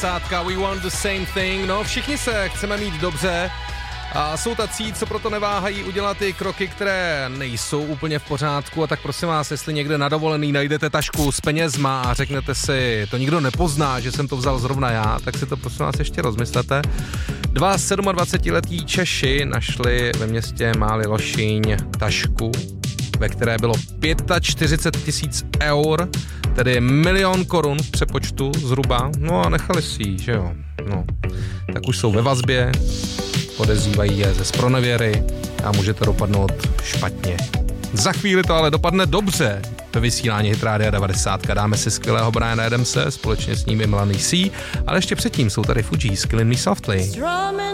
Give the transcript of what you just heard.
We want the same thing. No, všichni se chceme mít dobře a jsou tací, co proto neváhají udělat i kroky, které nejsou úplně v pořádku. A tak prosím vás, jestli někde na dovolený najdete tašku s penězma a řeknete si, to nikdo nepozná, že jsem to vzal zrovna já, tak si to prosím vás ještě rozmyslete. Dva 27letí Češi našli ve městě Máli Lošíň tašku, ve které bylo 45 000 eur, tedy 1 000 000 korun v přepočtu zhruba, no a nechali si ji, že jo, no. Tak už jsou ve vazbě, podezřívají je ze zpronevěry a může to dopadnout špatně. Za chvíli to ale dopadne dobře. Ve vysílání Hit Rádia 90 dáme si skvělého Briana Adamse, společně s ním i Melanie C, ale ještě předtím jsou tady Fugees, Killing Me Softly.